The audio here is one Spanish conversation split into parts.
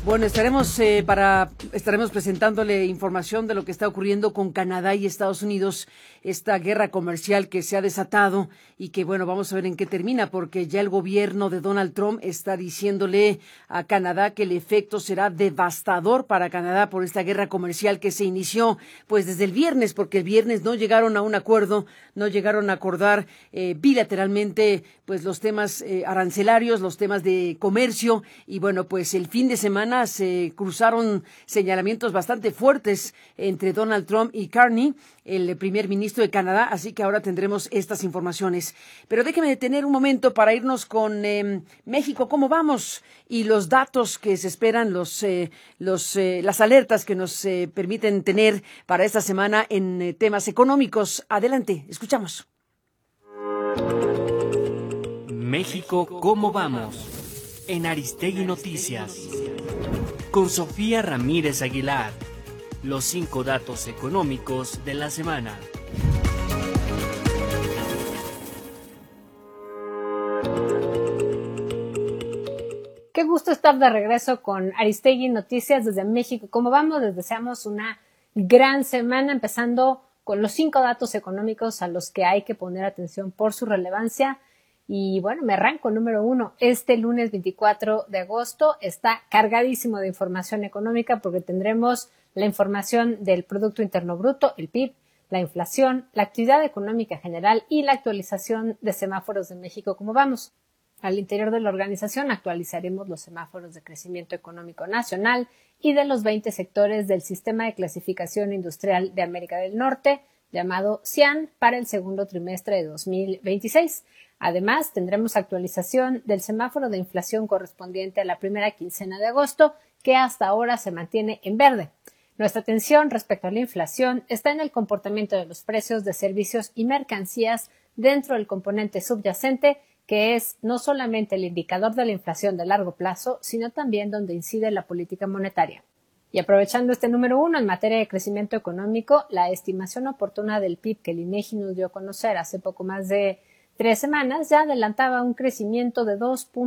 Bueno, estaremos presentándole información de lo que está ocurriendo con Canadá y Estados Unidos, esta guerra comercial que se ha desatado y que, bueno, vamos a ver en qué termina, porque ya el gobierno de Donald Trump está diciéndole a Canadá que el efecto será devastador para Canadá por esta guerra comercial que se inició, pues, desde el viernes, porque el viernes no llegaron a un acuerdo, no llegaron a acordar bilateralmente, pues, los temas arancelarios, los temas de comercio, y bueno, pues el fin de semana se cruzaron señalamientos bastante fuertes entre Donald Trump y Carney, el primer ministro de Canadá, así que ahora tendremos estas informaciones. Pero déjeme detener un momento para irnos con México, ¿cómo vamos? Y los datos que se esperan, las alertas que nos permiten tener para esta semana en temas económicos. Adelante, escuchamos. México, ¿cómo vamos? En Aristegui Noticias. Con Sofía Ramírez Aguilar, los 5 datos económicos de la semana. Qué gusto estar de regreso con Aristegui Noticias desde México. ¿Cómo vamos? Les deseamos una gran semana, empezando con los 5 datos económicos a los que hay que poner atención por su relevancia. Y bueno, me arranco. Número 1. Este lunes 24 de agosto está cargadísimo de información económica porque tendremos la información del Producto Interno Bruto, el PIB, la inflación, la actividad económica general y la actualización de semáforos de México. ¿Cómo vamos? Al interior de la organización actualizaremos los semáforos de crecimiento económico nacional y de los 20 sectores del Sistema de Clasificación Industrial de América del Norte, llamado SIAN, para el segundo trimestre de 2026. Además, tendremos actualización del semáforo de inflación correspondiente a la primera quincena de agosto, que hasta ahora se mantiene en verde. Nuestra atención respecto a la inflación está en el comportamiento de los precios de servicios y mercancías dentro del componente subyacente, que es no solamente el indicador de la inflación de largo plazo, sino también donde incide la política monetaria. Y aprovechando este número 1 en materia de crecimiento económico, la estimación oportuna del PIB que el INEGI nos dio a conocer hace poco más de 3 semanas ya adelantaba un crecimiento de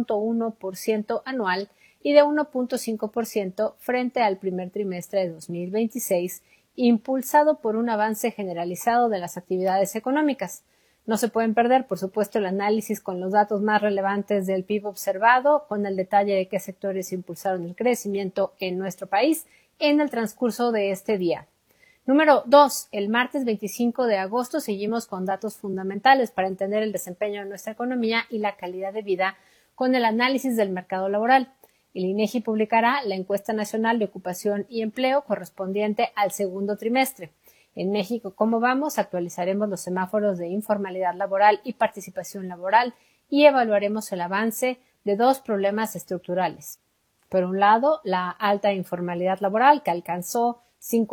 2.1% anual y de 1.5% frente al primer trimestre de 2026, impulsado por un avance generalizado de las actividades económicas. No se pueden perder, por supuesto, el análisis con los datos más relevantes del PIB observado, con el detalle de qué sectores impulsaron el crecimiento en nuestro país en el transcurso de este día. Número 2. El martes 25 de agosto seguimos con datos fundamentales para entender el desempeño de nuestra economía y la calidad de vida con el análisis del mercado laboral. El INEGI publicará la encuesta nacional de ocupación y empleo correspondiente al segundo trimestre. En México, ¿cómo vamos? Actualizaremos los semáforos de informalidad laboral y participación laboral y evaluaremos el avance de 2 problemas estructurales. Por un lado, la alta informalidad laboral, que alcanzó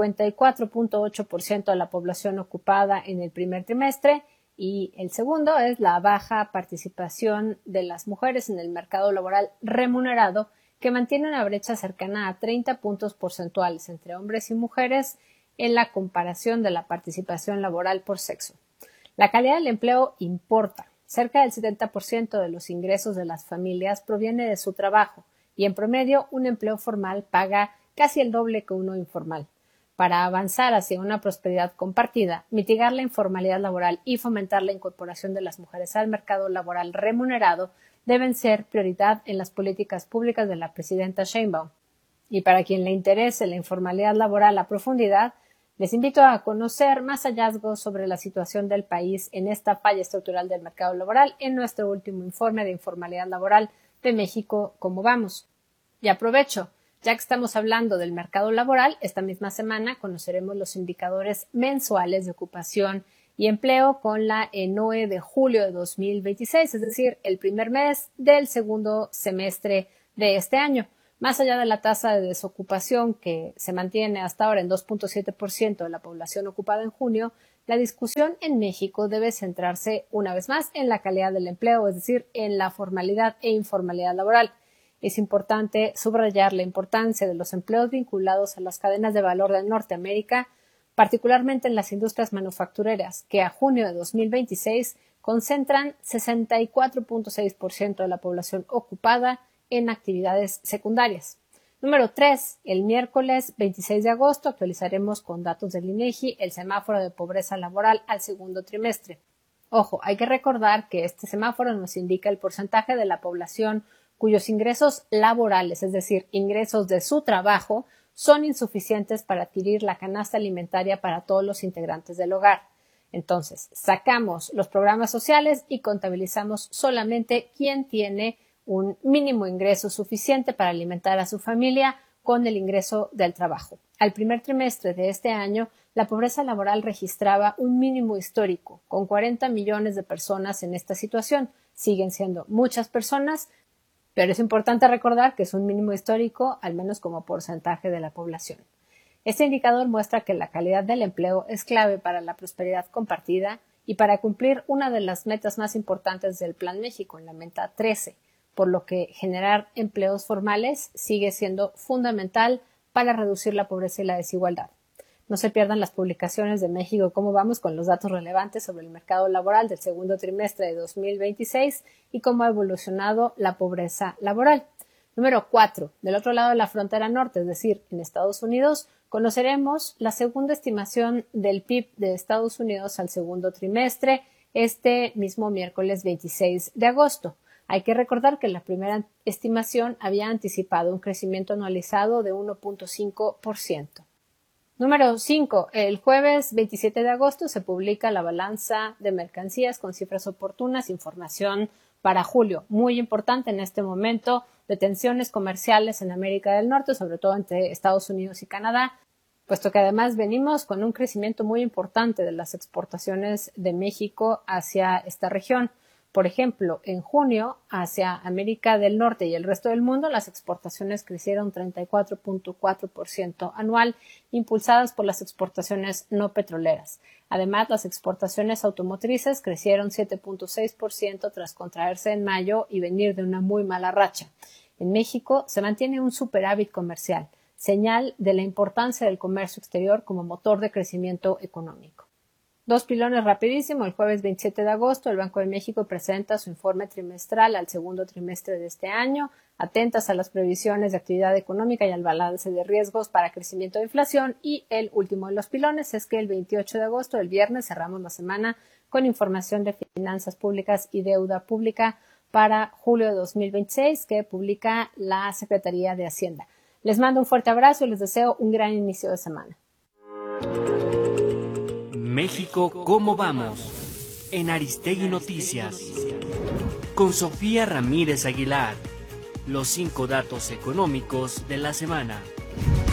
54.8% de la población ocupada en el primer trimestre, y el segundo es la baja participación de las mujeres en el mercado laboral remunerado, que mantiene una brecha cercana a 30 puntos porcentuales entre hombres y mujeres en la comparación de la participación laboral por sexo. La calidad del empleo importa. Cerca del 70% de los ingresos de las familias proviene de su trabajo y en promedio un empleo formal paga casi el doble que uno informal. Para avanzar hacia una prosperidad compartida, mitigar la informalidad laboral y fomentar la incorporación de las mujeres al mercado laboral remunerado deben ser prioridad en las políticas públicas de la presidenta Sheinbaum. Y para quien le interese la informalidad laboral a profundidad, les invito a conocer más hallazgos sobre la situación del país en esta falla estructural del mercado laboral en nuestro último informe de informalidad laboral de México, ¿cómo vamos? Y aprovecho, ya que estamos hablando del mercado laboral, esta misma semana conoceremos los indicadores mensuales de ocupación y empleo con la ENOE de julio de 2026, es decir, el primer mes del segundo semestre de este año. Más allá de la tasa de desocupación que se mantiene hasta ahora en 2.7% de la población ocupada en junio, la discusión en México debe centrarse una vez más en la calidad del empleo, es decir, en la formalidad e informalidad laboral. Es importante subrayar la importancia de los empleos vinculados a las cadenas de valor de Norteamérica, particularmente en las industrias manufactureras, que a junio de 2026 concentran 64.6% de la población ocupada en actividades secundarias. Número 3, el miércoles 26 de agosto actualizaremos con datos del INEGI el semáforo de pobreza laboral al segundo trimestre. Ojo, hay que recordar que este semáforo nos indica el porcentaje de la población cuyos ingresos laborales, es decir, ingresos de su trabajo, son insuficientes para adquirir la canasta alimentaria para todos los integrantes del hogar. Entonces, sacamos los programas sociales y contabilizamos solamente quién tiene un mínimo ingreso suficiente para alimentar a su familia con el ingreso del trabajo. Al primer trimestre de este año, la pobreza laboral registraba un mínimo histórico, con 40 millones de personas en esta situación. Siguen siendo muchas personas, pero es importante recordar que es un mínimo histórico, al menos como porcentaje de la población. Este indicador muestra que la calidad del empleo es clave para la prosperidad compartida y para cumplir una de las metas más importantes del Plan México, en la meta 13, por lo que generar empleos formales sigue siendo fundamental para reducir la pobreza y la desigualdad. No se pierdan las publicaciones de México Cómo Vamos con los datos relevantes sobre el mercado laboral del segundo trimestre de 2026 y cómo ha evolucionado la pobreza laboral. Número 4. Del otro lado de la frontera norte, es decir, en Estados Unidos, conoceremos la segunda estimación del PIB de Estados Unidos al segundo trimestre este mismo miércoles 26 de agosto. Hay que recordar que la primera estimación había anticipado un crecimiento anualizado de 1.5%. Número 5. El jueves 27 de agosto se publica la balanza de mercancías con cifras oportunas, información para julio. Muy importante en este momento de tensiones comerciales en América del Norte, sobre todo entre Estados Unidos y Canadá, puesto que además venimos con un crecimiento muy importante de las exportaciones de México hacia esta región. Por ejemplo, en junio, hacia América del Norte y el resto del mundo, las exportaciones crecieron 34.4% anual, impulsadas por las exportaciones no petroleras. Además, las exportaciones automotrices crecieron 7.6% tras contraerse en mayo y venir de una muy mala racha. En México se mantiene un superávit comercial, señal de la importancia del comercio exterior como motor de crecimiento económico. Dos pilones rapidísimo. El jueves 27 de agosto, el Banco de México presenta su informe trimestral al segundo trimestre de este año, atentas a las previsiones de actividad económica y al balance de riesgos para crecimiento de inflación. Y el último de los pilones es que el 28 de agosto, el viernes, cerramos la semana con información de finanzas públicas y deuda pública para julio de 2026 que publica la Secretaría de Hacienda. Les mando un fuerte abrazo y les deseo un gran inicio de semana. México, ¿cómo vamos? En Aristegui Noticias. Con Sofía Ramírez Aguilar. Los 5 datos económicos de la semana.